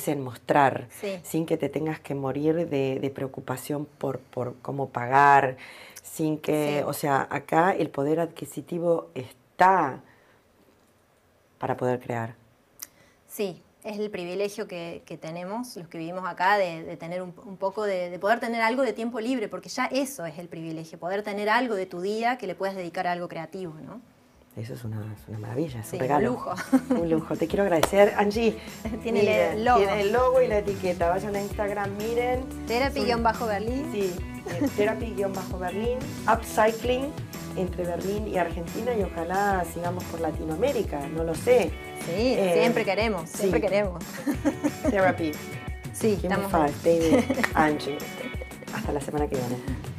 es en mostrar, Sí. sin que te tengas que morir de preocupación por cómo pagar, sin que, Sí. o sea, acá el poder adquisitivo está para poder crear. Sí, es el privilegio que tenemos los que vivimos acá de tener un poco de poder tener algo de tiempo libre, porque ya eso es el privilegio, poder tener algo de tu día que le puedas dedicar a algo creativo, ¿no? Eso es una maravilla, es Sí, un regalo. un lujo. Un lujo. Te quiero agradecer. Angie, Tiene miren, el logo. tiene el logo y la etiqueta. Vayan a Instagram, miren. Therapy-Berlin. Sí, Therapy-Berlin, Upcycling entre Berlín y Argentina y ojalá sigamos por Latinoamérica, no lo sé. Sí, siempre queremos, siempre queremos. Therapy. Sí, Give me estamos five, David, Angie. Hasta la semana que viene.